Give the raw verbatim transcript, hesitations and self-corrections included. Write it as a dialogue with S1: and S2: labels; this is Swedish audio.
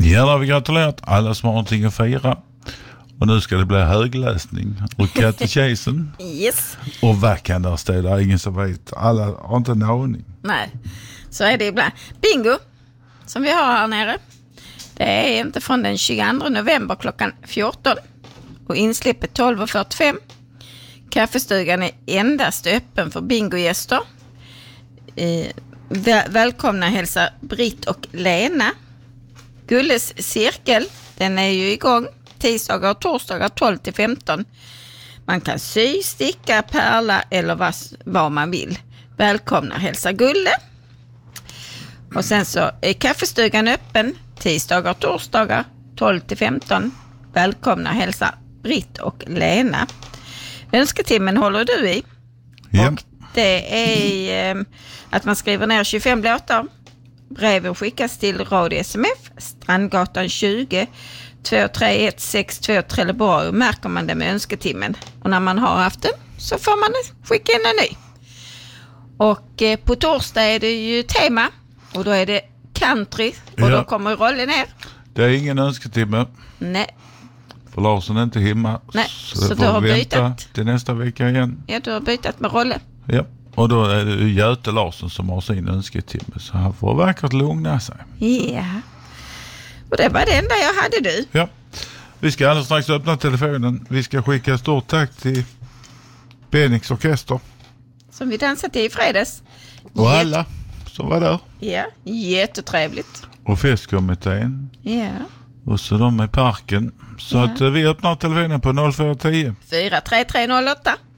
S1: Ja, då har vi gratulerat alla som har någonting att fira. Och nu ska det bli högläsning och katekesen.
S2: Yes.
S1: Och vad kan där stå? Det är ingen som vet. Alla har inte en aning.
S2: Nej, så är det ibland. Bingo, som vi har här nere. Det är inte från den tjugoandra november klockan fjorton. Och inslippet tolv och fyrtiofem. Kaffestugan är endast öppen för bingogäster. Eh, väl- välkomna hälsa Britt och Lena. Gulles cirkel, den är ju igång. Tisdagar och torsdagar tolv till femton. Man kan sy, sticka, pärla eller vad, vad man vill. Välkomna hälsa Gulle. Och sen så är kaffestugan öppen tisdagar och torsdagar tolv till femton. Välkomna hälsa Britt och Lena. Önsketimmen håller du i.
S1: Ja.
S2: Och det är eh, att man skriver ner tjugofem låtar. Breven skickas till Radio S M F, Strandgatan tjugo, två tre ett sex två Trelleborg. Och märker man det med önsketimmen. Och när man har haft den så får man skicka in en ny. Och eh, på torsdag är det ju tema. Och då är det country. Och
S1: Ja.
S2: då kommer rollen ner.
S1: Det är ingen önsketimme.
S2: Nej,
S1: För Larsson är inte hemma.
S2: Nej,
S1: så,
S2: så
S1: det
S2: du
S1: får
S2: har
S1: vi vänta
S2: bytt.
S1: till nästa vecka igen.
S2: ja, du har bytt med rolle.
S1: Ja. Och då är det ju Göte Larsson som har sin önsketimme. Så han får verkligen lugna sig.
S2: Ja. Och det var det enda jag hade, du.
S1: Ja. Vi ska alldeles strax öppna telefonen. Vi ska skicka ett stort tack till Benix orkester.
S2: Som vi dansade i fredags.
S1: Och alla som var där.
S2: Ja, jättetrevligt.
S1: Och festkommittén.
S2: Ja.
S1: Och så de i parken. Så
S2: Ja.
S1: att eh, vi öppnar telefonen på noll fyra tio.
S2: fyra tre tre noll åtta.